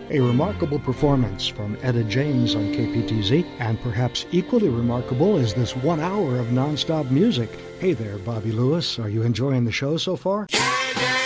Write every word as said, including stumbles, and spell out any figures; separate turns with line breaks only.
A remarkable performance from Etta James on K P T Z, and perhaps equally remarkable is this one hour of nonstop music. Hey there, Bobby Lewis. Are you enjoying the show so far?
Yeah, yeah.